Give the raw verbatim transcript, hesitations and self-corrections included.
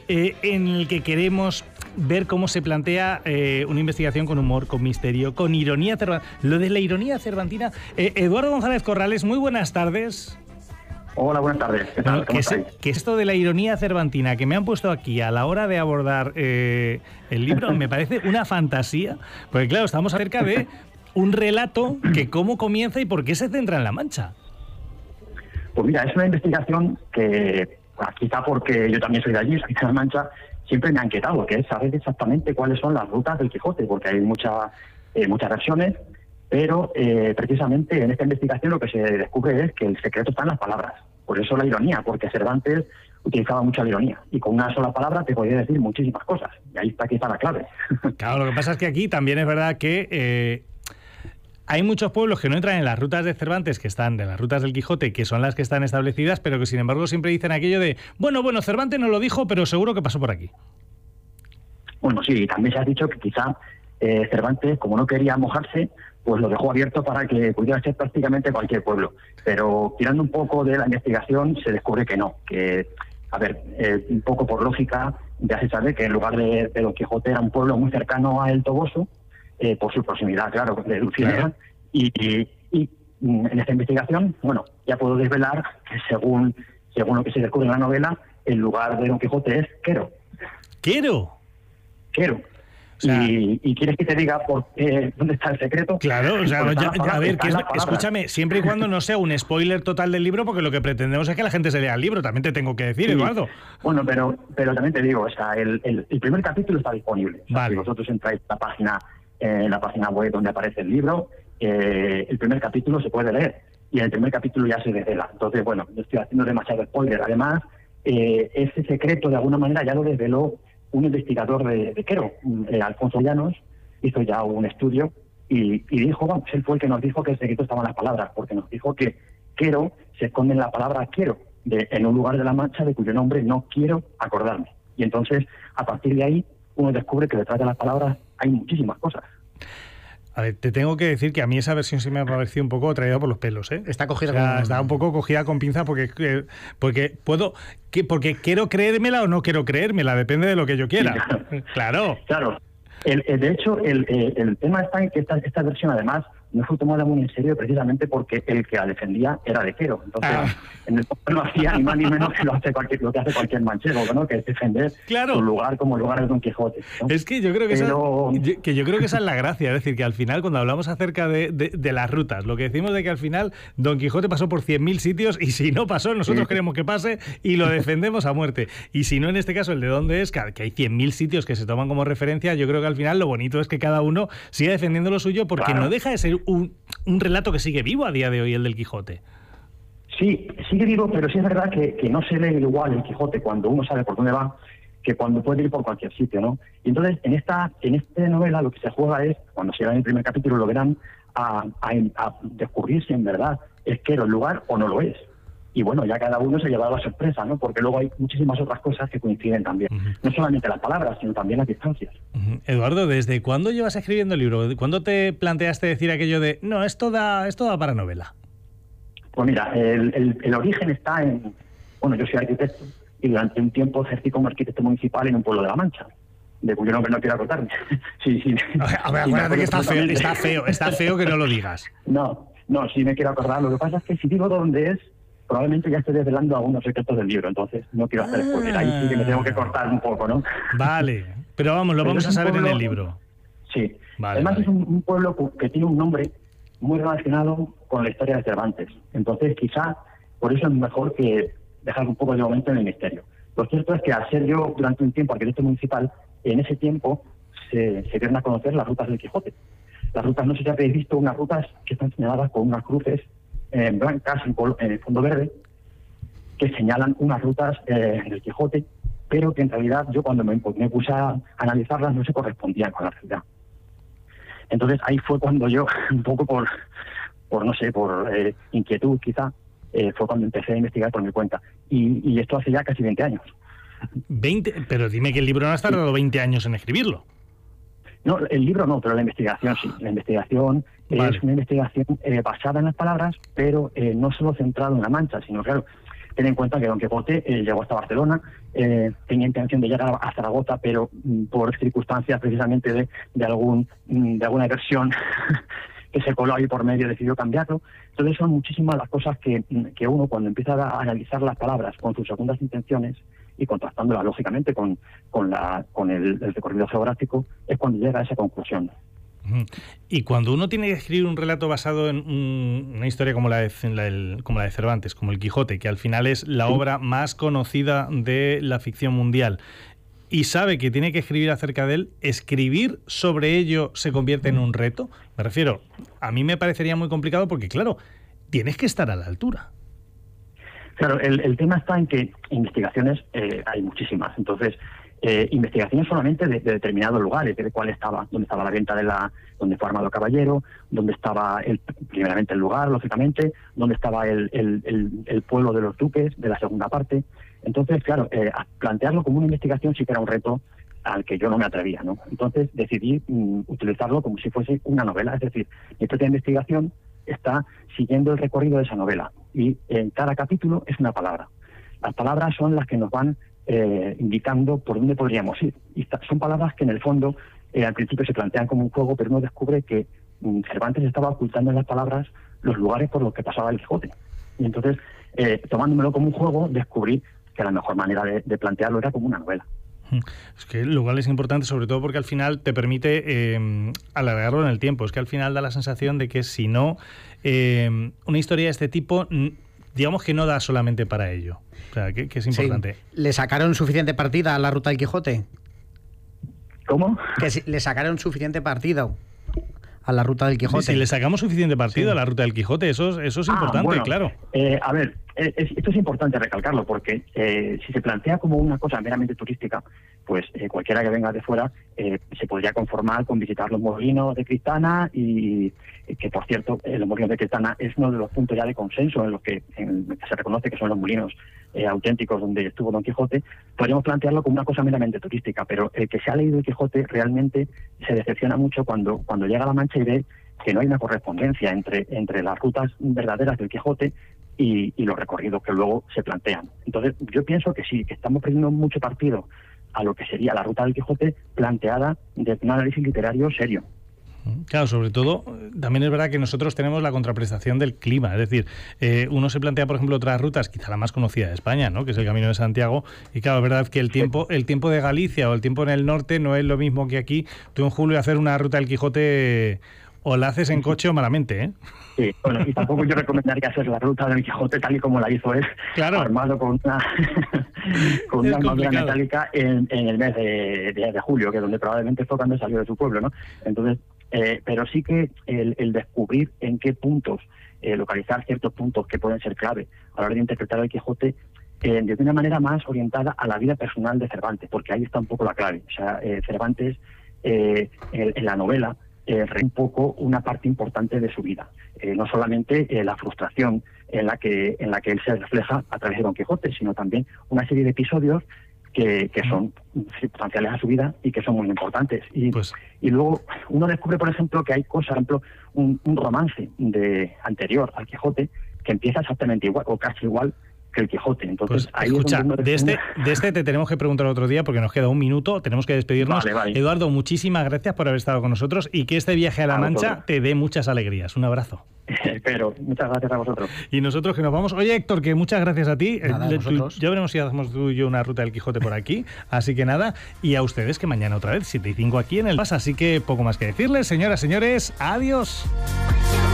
eh, en el que queremos ver cómo se plantea eh, una investigación con humor, con misterio, con ironía cervantina. Lo de la ironía cervantina. Eh, Eduardo González Corrales, muy buenas tardes. Hola, buenas tardes. ¿Qué tal? Bueno, ¿Cómo que, es, que esto de la ironía cervantina que me han puesto aquí a la hora de abordar eh, el libro me parece una fantasía, porque claro, estamos acerca de un relato que cómo comienza y por qué se centra en La Mancha. Pues mira, es una investigación que, pues, quizá porque yo también soy de allí, soy de La Mancha, siempre me ha inquietado, que es saber exactamente cuáles son las rutas del Quijote, porque hay mucha, eh, muchas versiones, pero eh, precisamente en esta investigación lo que se descubre es que el secreto está en las palabras. Por eso la ironía, porque Cervantes utilizaba mucha ironía y con una sola palabra te podía decir muchísimas cosas. Y ahí está quizá la clave. Claro, lo que pasa es que aquí también es verdad que eh, hay muchos pueblos que no entran en las rutas de Cervantes, que están en las rutas del Quijote, que son las que están establecidas, pero que sin embargo siempre dicen aquello de, bueno, bueno, Cervantes no lo dijo, pero seguro que pasó por aquí. Bueno, sí, también se ha dicho que quizá eh, Cervantes, como no quería mojarse, pues lo dejó abierto para que pudiera ser prácticamente cualquier pueblo. Pero tirando un poco de la investigación se descubre que no, que, a ver, eh, un poco por lógica, ya se sabe que en lugar de, de Don Quijote era un pueblo muy cercano a El Toboso, eh, por su proximidad, claro, de Dulcinea, claro. y, y, y en esta investigación, bueno, ya puedo desvelar que según, según lo que se descubre en la novela, el lugar de Don Quijote es Quero. ¿Quero? Quero. O sea, y, y quieres que te diga por qué, dónde está el secreto. Claro, o sea, pues ya, palabra, a ver, que es, escúchame, siempre y cuando no sea un spoiler total del libro, porque lo que pretendemos es que la gente se lea el libro, también te tengo que decir, sí. Eduardo. Bueno, pero pero también te digo, o sea, el, el, el primer capítulo está disponible. O sea, vale. Si vosotros entráis en la página, en eh, la página web donde aparece el libro, eh, el primer capítulo se puede leer y en el primer capítulo ya se desvela. Entonces, bueno, no estoy haciendo demasiado spoiler. Además, eh, ese secreto de alguna manera ya lo desveló un investigador de, de Quero, eh, Alfonso Llanos, hizo ya un estudio y, y dijo, vamos, él fue el que nos dijo que el secreto estaba en las palabras, porque nos dijo que Quero se esconde en la palabra quiero, de, en un lugar de La Mancha de cuyo nombre no quiero acordarme. Y entonces, a partir de ahí, uno descubre que detrás de las palabras hay muchísimas cosas. A ver, te tengo que decir que a mí esa versión sí me ha parecido un poco traída por los pelos, ¿eh? Está cogida, o sea, con... está un poco cogida con pinza porque eh, porque puedo que, porque quiero creérmela o no quiero creérmela, depende de lo que yo quiera. Sí, claro. Claro. Claro. El, el, de hecho, el, el, el tema está en que esta, esta versión, además, no fue tomada muy en serio precisamente porque el que la defendía era de Quero. Entonces, ah. en el fondo no hacía ni más ni menos que lo, hace cualquier, lo que hace cualquier manchego, ¿no? Que es defender claro. su lugar como el lugar de Don Quijote, ¿no? Es que yo creo que, Pero... esa, yo, que yo creo que esa es la gracia, es decir, que al final, cuando hablamos acerca de, de, de las rutas, lo que decimos de que al final Don Quijote pasó por cien mil sitios y si no pasó, nosotros sí. queremos que pase y lo defendemos a muerte. Y si no, en este caso, el de dónde es, que hay cien mil sitios que se toman como referencia, yo creo que al final lo bonito es que cada uno siga defendiendo lo suyo porque claro. no deja de ser un, un relato que sigue vivo a día de hoy, el del Quijote. Sí, sigue vivo, pero sí es verdad que, que no se lee igual el Quijote cuando uno sabe por dónde va que cuando puede ir por cualquier sitio, ¿no? Y entonces, en esta en esta novela lo que se juega es, cuando se va en el primer capítulo, lo verán a, a, a descubrir si en verdad es Quero el lugar o no lo es. Y bueno, ya cada uno se lleva la sorpresa, ¿no? Porque luego hay muchísimas otras cosas que coinciden también. Uh-huh. No solamente las palabras, sino también las distancias. Uh-huh. Eduardo, ¿desde cuándo llevas escribiendo el libro? ¿Cuándo te planteaste decir aquello de, no, esto da, esto da para novela? Pues mira, el, el, el origen está en... Bueno, yo soy arquitecto y durante un tiempo ejercí como arquitecto municipal en un pueblo de La Mancha, de cuyo nombre no quiero acordarme. sí, sí. A ver, a ver sí, acuérdate que está feo, está feo, está feo que no lo digas. No, no, sí me quiero acordar. Lo que pasa es que si digo dónde es, probablemente ya estoy desvelando algunos secretos del libro, entonces no quiero hacer spoiler. Ahí sí que me tengo que cortar un poco, ¿no? Vale, pero vamos, lo pero vamos a saber pueblo, en el libro. Sí. Vale, Además vale. es un, un pueblo que tiene un nombre muy relacionado con la historia de Cervantes. Entonces quizá por eso es mejor que dejar un poco de momento en el misterio. Lo cierto es que al ser yo durante un tiempo arquitecto municipal, en ese tiempo se, se dieron a conocer las rutas del Quijote. Las rutas, no sé si habéis visto, unas rutas que están señaladas con unas cruces eh, blancas en, en el fondo verde, que señalan unas rutas eh, del Quijote, pero que en realidad yo cuando me, me puse a analizarlas no se correspondían con la realidad. Entonces ahí fue cuando yo, un poco por, por no sé, por eh, inquietud quizá, eh, fue cuando empecé a investigar por mi cuenta. Y, y esto hace ya casi veinte años. veinte Pero dime que el libro no has tardado veinte años en escribirlo. No, el libro no, pero la investigación sí. La investigación vale. es una investigación eh, basada en las palabras, pero eh, no solo centrado en La Mancha, sino claro, ten en cuenta que Don Quijote eh, llegó hasta Barcelona, eh, tenía intención de llegar a Zaragoza, pero mm, por circunstancias precisamente de, de, algún, mm, de alguna versión que se coló ahí por medio, decidió cambiarlo. Entonces son muchísimas las cosas que, que uno, cuando empieza a analizar las palabras con sus segundas intenciones y contrastándolas lógicamente con, con, la, con el, el recorrido geográfico, es cuando llega a esa conclusión. Y cuando uno tiene que escribir un relato basado en un, una historia como la, de, la del, como la de Cervantes, como El Quijote, que al final es la sí. obra más conocida de la ficción mundial, y sabe que tiene que escribir acerca de él, ¿escribir sobre ello se convierte en un reto? Me refiero, a mí me parecería muy complicado porque, claro, tienes que estar a la altura. Claro, el, el tema está en que investigaciones eh, hay muchísimas. Entonces, eh, investigaciones solamente de, de determinados lugares, de cuál estaba, dónde estaba la venta de la, dónde fue armado caballero, dónde estaba el, primeramente el lugar, lógicamente, dónde estaba el, el, el, el pueblo de los duques de la segunda parte. Entonces, claro, eh, plantearlo como una investigación sí que era un reto al que yo no me atrevía, ¿no? Entonces decidí mm, utilizarlo como si fuese una novela, es decir, mi propia investigación está siguiendo el recorrido de esa novela y en cada capítulo es una palabra. Las palabras son las que nos van eh, indicando por dónde podríamos ir. Y son palabras que en el fondo eh, al principio se plantean como un juego, pero uno descubre que mm, Cervantes estaba ocultando en las palabras los lugares por los que pasaba el Quijote. Y entonces, eh, tomándomelo como un juego, descubrí que la mejor manera de, de plantearlo era como una novela. Es que lo cual es importante, sobre todo porque al final te permite eh, alargarlo en el tiempo. Es que al final da la sensación de que si no, eh, una historia de este tipo, digamos que no da solamente para ello. O sea, que, que es importante. Sí. ¿Le sacaron suficiente partida a la Ruta del Quijote? ¿Cómo? Que si, le sacaron suficiente partido a la Ruta del Quijote. Si, si le sacamos suficiente partido sí. a la Ruta del Quijote, eso, eso es ah, importante, bueno, claro. Eh, a ver, es, esto es importante recalcarlo, porque eh, si se plantea como una cosa meramente turística, pues eh, cualquiera que venga de fuera eh, se podría conformar con visitar los molinos de Cristana, y eh, que, por cierto, eh, los molinos de Cristana es uno de los puntos ya de consenso en los que, en los que se reconoce que son los molinos eh, auténticos donde estuvo Don Quijote. Podríamos plantearlo como una cosa meramente turística, pero el que se ha leído el Quijote realmente se decepciona mucho cuando, cuando llega a La Mancha y ve que no hay una correspondencia entre, entre las rutas verdaderas del Quijote y, y los recorridos que luego se plantean. Entonces, yo pienso que sí, que estamos perdiendo mucho partido a lo que sería la Ruta del Quijote planteada desde un análisis literario serio. Claro, sobre todo, también es verdad que nosotros tenemos la contraprestación del clima, es decir, eh, uno se plantea, por ejemplo, otras rutas, quizá la más conocida de España, ¿no?, que es el Camino de Santiago, y claro, es verdad que el tiempo, el tiempo de Galicia o el tiempo en el norte no es lo mismo que aquí. Tú en julio hacer una Ruta del Quijote o la haces en coche o malamente, ¿eh? Sí, bueno, y tampoco yo recomendaría hacer la Ruta del Quijote tal y como la hizo él, claro, armado con una con una armadura metálica en, en el mes de, de, de julio, que es donde probablemente fue cuando salió de su pueblo, ¿no? Entonces, eh, pero sí que el, el descubrir en qué puntos, eh, localizar ciertos puntos que pueden ser clave a la hora de interpretar el Quijote, eh, de una manera más orientada a la vida personal de Cervantes, porque ahí está un poco la clave. O sea, eh, Cervantes, eh, en, en la novela, Eh, un poco una parte importante de su vida, eh, no solamente eh, la frustración en la que en la que él se refleja a través de Don Quijote, sino también una serie de episodios que, que son circunstanciales a su vida y que son muy importantes. Y, pues... y luego uno descubre, por ejemplo, que hay cosas, por ejemplo, un, un romance de anterior al Quijote que empieza exactamente igual o casi igual que el Quijote. Entonces, pues, ahí escucha, es donde de este, de este te tenemos que preguntar otro día porque nos queda un minuto, tenemos que despedirnos. Vale, vale. Eduardo, muchísimas gracias por haber estado con nosotros y que este viaje a La Mancha te dé muchas alegrías. Un abrazo. Espero. Muchas gracias a vosotros. Y nosotros que nos vamos. Oye, Héctor, que muchas gracias a ti. Nada, eh, tú, ya veremos si hacemos tú y yo una Ruta del Quijote por aquí. Así que nada, y a ustedes que mañana otra vez, siete y cinco aquí en el P A S. Así que poco más que decirles, señoras, señores, adiós.